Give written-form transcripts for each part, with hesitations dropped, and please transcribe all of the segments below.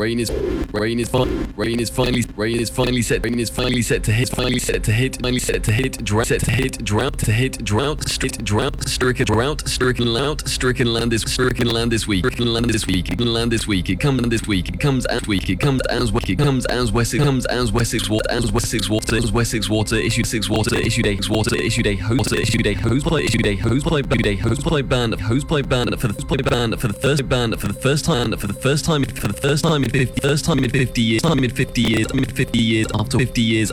to hit stricken land this week. It comes as Wessex water issued a hose ban for the first time in 50 years after weeks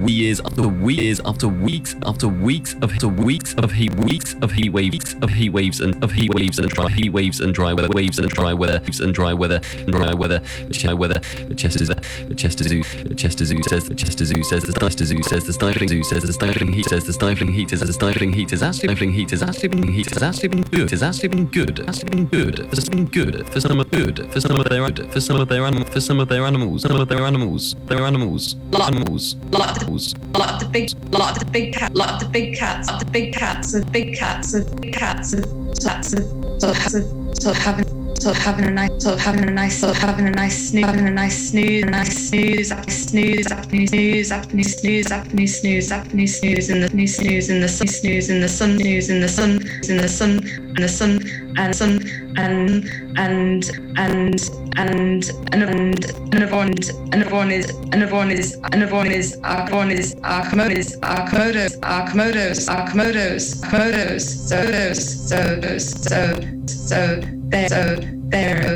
of heat waves and dry weather. Chester Zoo says the stifling heat has actually been good for some of their animals. The big cats having a nice snooze in the sun and